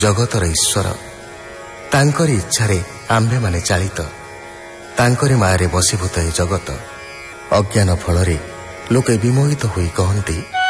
ଜଗତର ଈଶ୍ୱର। ତାଙ୍କରି ଇଚ୍ଛାରେ ଆମ୍ଭେମାନେ ଚାଳିତ, ତାଙ୍କରି ମାୟାରେ ବଶୀଭୂତ ଏ ଜଗତ। ଅଜ୍ଞାନ ଫଳରେ ଲୋକେ ବିମୋହିତ ହୋଇ କହନ୍ତି